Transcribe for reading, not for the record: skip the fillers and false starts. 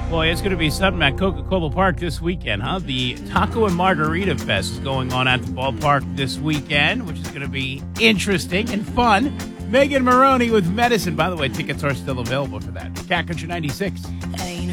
Boy, it's going to be something at Coca-Cola Park this weekend, huh? The Taco and Margarita Fest is going on at the ballpark this weekend, which is going to be interesting and fun. Megan Maroney with Medicine. By the way, tickets are still available for that. Cat Country 96.